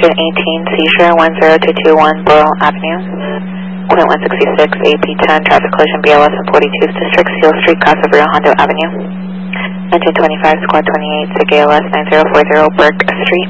218 seizure 10221 Burrell Avenue. Point 166 AP10 traffic collision BLS in 42th District, Seal Street, Casa Rio Hondo Avenue. Engine 25 Squad 28 SIG ALS 9040 Burke Street.